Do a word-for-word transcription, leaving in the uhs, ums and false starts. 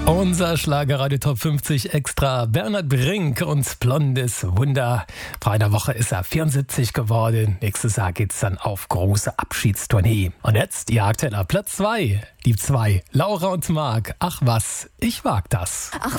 Unser Schlagerradio Top fünfzig Extra. Bernhard Brink und Blondes Wunder. Vor einer Woche ist er vierundsiebzig geworden. Nächstes Jahr geht's dann auf große Abschiedstournee. Und jetzt ihr aktueller Platz zwei. Die zwei. Laura und Marc. Ach was, ich wag das. Ach